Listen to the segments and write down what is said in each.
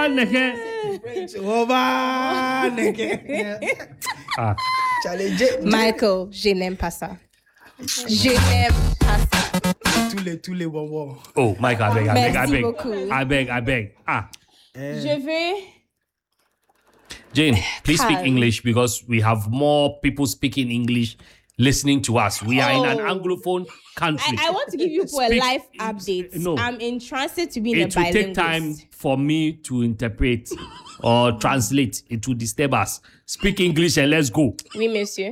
Michael, je n'aime pas ça. Je n'aime pas ça. Tous les bonbons. Oh, Mike, I beg. beaucoup. I beg. Je vais... Jane, please speak English because we have more people speaking English listening to us. We are in an Anglophone country. I want to give you a life update. No. I'm in transit to be in It will take time for me to interpret or translate. It will disturb us. Speak English and let's go. Oui, monsieur.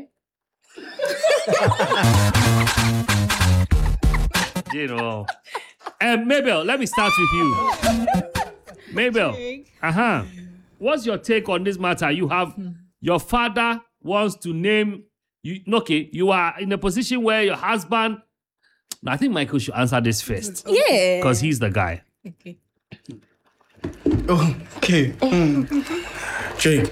You know. And Mabel, let me start with you. Mabel, what's your take on this matter? You have your father wants to name you. Okay, you are in a position where your husband. I think Michael should answer this first. Yeah, because he's the guy. Okay. Okay. Jake.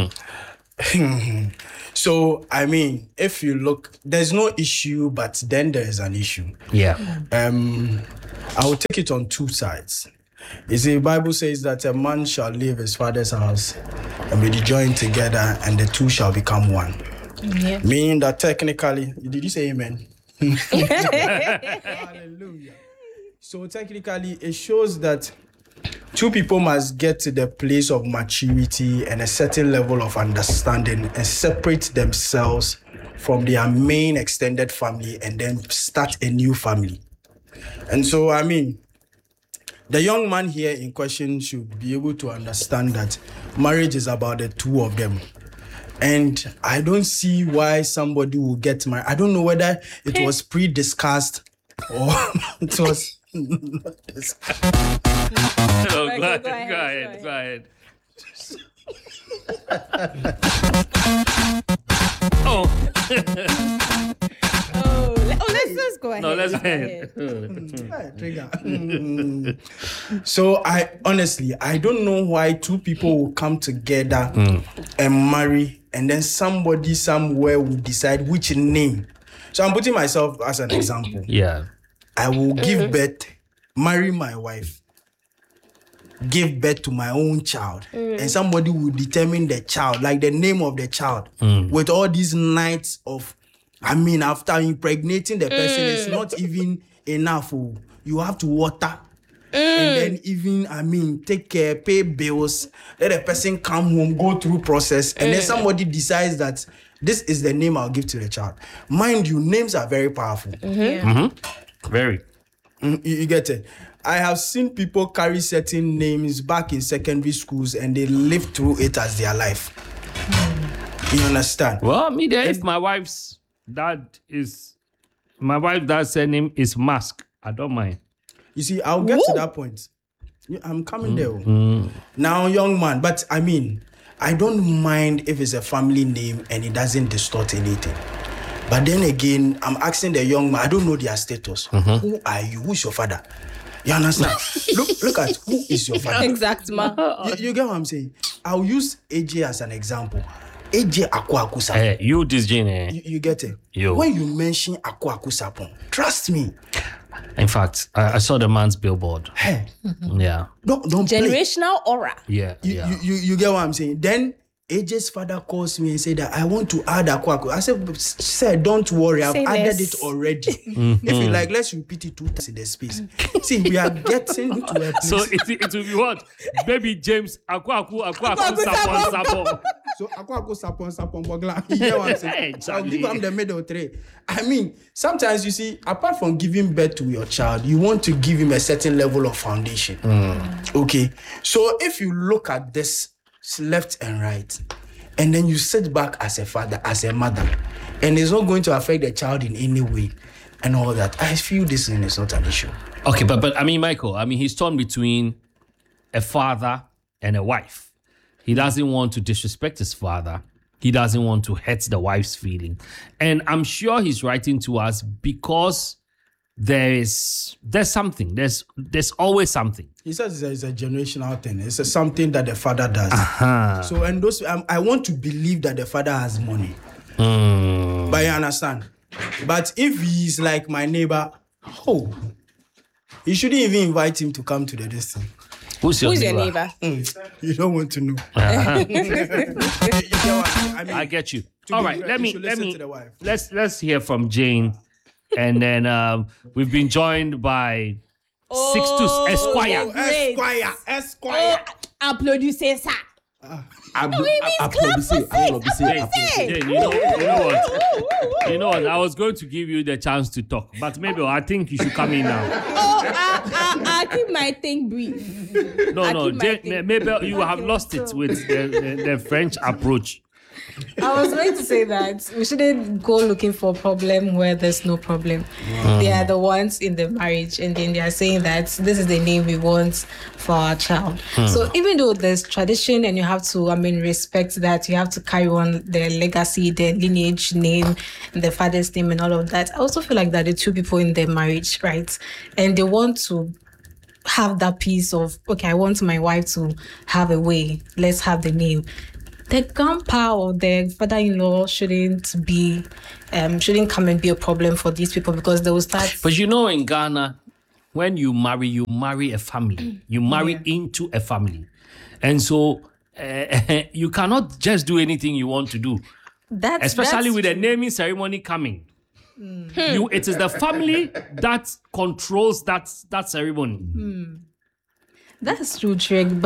So, I mean, if you look, there's no issue, but then there is an issue. Yeah. I will take it on two sides. You see, the Bible says that a man shall leave his father's house and be joined together, and the two shall become one. Yeah. Meaning that technically, did you say amen? Hallelujah. So technically, it shows that two people must get to the place of maturity and a certain level of understanding and separate themselves from their main extended family and then start a new family. And so, I mean, the young man here in question should be able to understand that marriage is about the two of them. And I don't see why somebody will get married. I don't know whether it was pre-discussed or it was not discussed. Go ahead. Let's go ahead. No, let's go ahead. So I don't know why two people will come together and marry, and then somebody somewhere will decide which name. So I'm putting myself as an example. Yeah. I will give birth, marry my wife, give birth to my own child, and somebody will determine the child, like the name of the child, with all these nights of, after impregnating the person, it's not even enough. You have to water. And then even, take care, pay bills, let the person come home, go through process, and then somebody decides that this is the name I'll give to the child. Mind you, names are very powerful. Very. You get it? I have seen people carry certain names back in secondary schools and they live through it as their life. You understand? Well, if my wife's dad's surname is Mask, I don't mind. You see, I'll get to that point. I'm coming there. Now, young man, but I don't mind if it's a family name and it doesn't distort anything. But then again, I'm asking the young man, I don't know their status. Who are you? Who's your father? You understand? look at who is your father. Exactly. You get what I'm saying? I'll use AJ as an example. AJ Akwaku Sapon. Hey, you this Jane. You get it? Yo. When you mention Akwaku Sapon, trust me. In fact, I saw the man's billboard. Hey. Yeah. Don't generational play. aura. Yeah. You get what I'm saying? Then AJ's father calls me and said that I want to add Akwaku. I said, sir, don't worry, I've added it already. If you like, let's repeat it 2 times in the space. See, we are getting to a place. So it will be what? Baby James Akwaku Sapon. So Akwaku Sapon Bogla. You get what I'm saying? Exactly. I'll give them the middle three. Sometimes you see, apart from giving birth to your child, you want to give him a certain level of foundation. Okay. So if you look at this left and right, and then you sit back as a father, as a mother, and it's not going to affect the child in any way and all that, I feel this is not an issue. Okay, but Michael, he's torn between a father and a wife. He doesn't want to disrespect his father. He doesn't want to hurt the wife's feeling. And I'm sure he's writing to us because there's something. There's always something. He says it's a generational thing. It's something that the father does. So, and those I want to believe that the father has money. But you understand? But if he's like my neighbor, you shouldn't even invite him to come to the distance. Who's your Who's your neighbor? neighbor? You don't want to know. Uh-huh. You get what I mean? I get you. To All be right, fair, let you me should let listen me to the wife. let's hear from Jane, and then we've been joined by Sixtus Esquire. Great. Esquire. Applaudissez ça. Jane, you know what? You know what? I was going to give you the chance to talk, but maybe I think you should come in now. I'll keep my thing brief. No, keep my Jane, thing. maybe you have lost it with the French approach. I was going to say that we shouldn't go looking for a problem where there's no problem. They are the ones in the marriage, and then they are saying that this is the name we want for our child. So even though there's tradition and you have to, respect that, you have to carry on the legacy, the lineage name, the father's name, and all of that. I also feel like that the two people in their marriage, right, and they want to have that piece of, okay, I want my wife to have a way. Let's have the name. The grandpa or the father-in-law shouldn't come and be a problem for these people, because they will start. But you know, in Ghana, when you marry a family. You marry into a family. And so you cannot just do anything you want to do, especially with the naming ceremony coming. It is the family that controls that ceremony. That's true, Treg.